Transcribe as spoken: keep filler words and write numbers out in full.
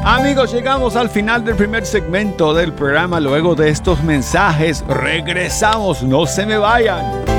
Amigos, llegamos al final del primer segmento del programa. Luego de estos mensajes, regresamos. No se me vayan.